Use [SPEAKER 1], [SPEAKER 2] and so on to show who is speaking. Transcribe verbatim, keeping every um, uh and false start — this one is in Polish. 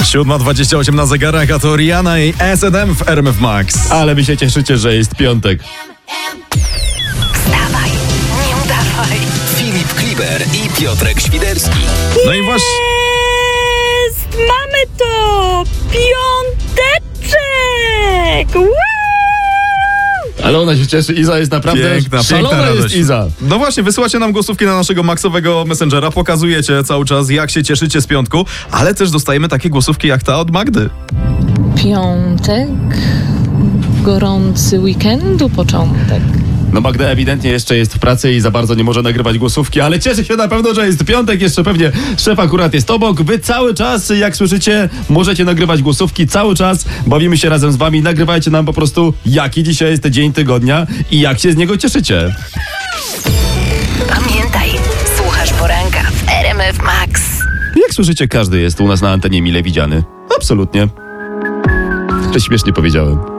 [SPEAKER 1] siódma dwadzieścia osiem na zegarach, a to Rihanna i S and M w R M F Max.
[SPEAKER 2] Ale wy się cieszycie, że jest piątek.
[SPEAKER 3] Wstawaj, nie udawaj.
[SPEAKER 4] Filip Kliber i Piotrek Świderski.
[SPEAKER 1] No i właśnie...
[SPEAKER 5] Jest! Mamy to! Piąteczek! Woo!
[SPEAKER 2] Ale ona się cieszy, Iza jest naprawdę
[SPEAKER 1] Piękna,
[SPEAKER 2] szalona
[SPEAKER 1] piękna
[SPEAKER 2] jest
[SPEAKER 1] radość.
[SPEAKER 2] Iza.
[SPEAKER 1] No właśnie, wysyłacie nam głosówki na naszego Maxowego Messengera, pokazujecie cały czas, jak się cieszycie z piątku, ale też dostajemy takie głosówki jak ta od Magdy.
[SPEAKER 6] Piątek, gorący weekendu początek.
[SPEAKER 2] No Magda ewidentnie jeszcze jest w pracy i za bardzo nie może nagrywać głosówki, ale cieszy się na pewno, że jest piątek, jeszcze pewnie szef akurat jest obok. Wy cały czas, jak słyszycie, możecie nagrywać głosówki, cały czas bawimy się razem z wami. Nagrywajcie nam po prostu, jaki dzisiaj jest dzień tygodnia i jak się z niego cieszycie.
[SPEAKER 3] Pamiętaj, słuchasz poranka w R M F Max.
[SPEAKER 2] Jak słyszycie, każdy jest u nas na antenie mile widziany. Absolutnie. Że śmiesznie powiedziałem.